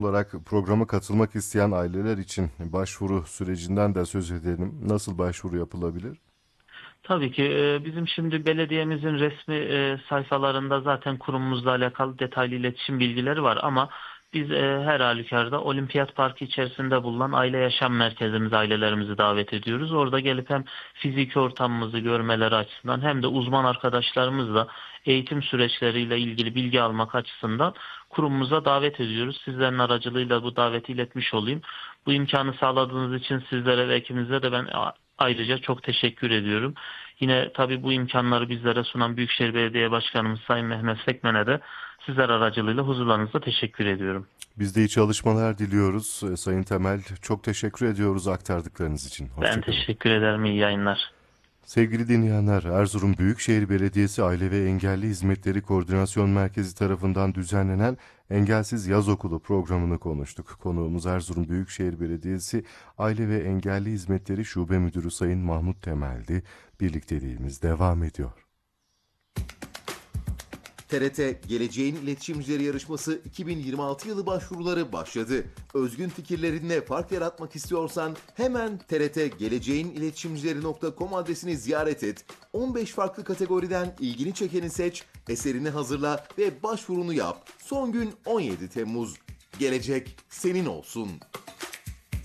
olarak programa katılmak isteyen aileler için başvuru sürecinden de söz edelim. Nasıl başvuru yapılabilir? Tabii ki bizim şimdi belediyemizin resmi sayfalarında zaten kurumumuzla alakalı detaylı iletişim bilgileri var ama biz her halükarda Olimpiyat Parkı içerisinde bulunan aile yaşam merkezimize ailelerimizi davet ediyoruz. Orada gelip hem fiziki ortamımızı görmeleri açısından hem de uzman arkadaşlarımızla eğitim süreçleriyle ilgili bilgi almak açısından kurumumuza davet ediyoruz. Sizlerin aracılığıyla bu daveti iletmiş olayım. Bu imkanı sağladığınız için sizlere ve ekibinize de ben ayrıca çok teşekkür ediyorum. Yine tabii bu imkanları bizlere sunan Büyükşehir Belediye Başkanımız Sayın Mehmet Sekmen'e de sizler aracılığıyla huzurlarınızda teşekkür ediyorum. Biz de iyi çalışmalar diliyoruz. Sayın Temel, çok teşekkür ediyoruz aktardıklarınız için. Ben Hoşçakalın. teşekkür ederim. İyi yayınlar. Sevgili dinleyenler, Erzurum Büyükşehir Belediyesi Aile ve Engelli Hizmetleri Koordinasyon Merkezi tarafından düzenlenen Engelsiz Yaz Okulu programını konuştuk. Konuğumuz Erzurum Büyükşehir Belediyesi Aile ve Engelli Hizmetleri Şube Müdürü Sayın Mahmut Temel'di. Birlikteliğimiz devam ediyor. TRT Geleceğin İletişimcileri Yarışması 2026 yılı başvuruları başladı. Özgün fikirlerinle fark yaratmak istiyorsan hemen trtgeleceğiniletişimcileri.com adresini ziyaret et. 15 farklı kategoriden ilgini çekeni seç, eserini hazırla ve başvurunu yap. Son gün 17 Temmuz. Gelecek senin olsun.